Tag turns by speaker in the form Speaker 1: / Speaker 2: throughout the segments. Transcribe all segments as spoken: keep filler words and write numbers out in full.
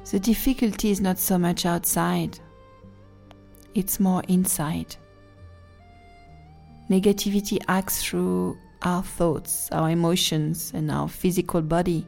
Speaker 1: The difficulty is not so much outside, it's more inside. Negativity acts through our thoughts, our emotions, and our physical body.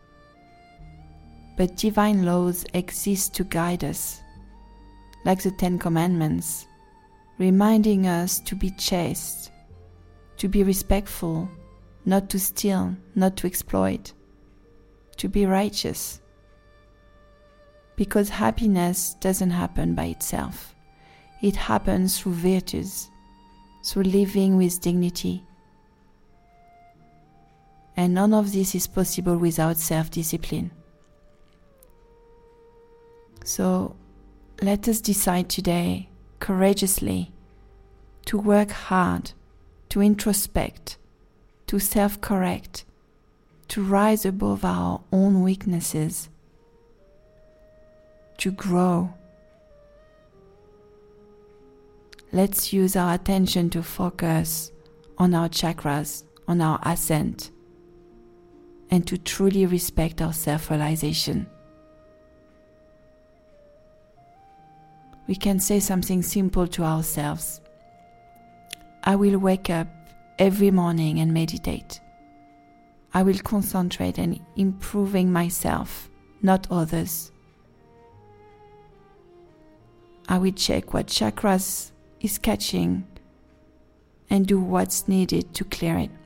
Speaker 1: But divine laws exist to guide us, like the Ten Commandments, reminding us to be chaste, to be respectful, not to steal, not to exploit, to be righteous. Because happiness doesn't happen by itself. It happens through virtues, through living with dignity. And none of this is possible without self-discipline. So let us decide today, courageously, to work hard, to introspect, to self-correct, to rise above our own weaknesses, to grow. Let's use our attention to focus on our chakras, on our ascent, and to truly respect our self-realization. We can say something simple to ourselves. I will wake up every morning and meditate. I will concentrate on improving myself, not others. I will check what chakras is catching and do what's needed to clear it.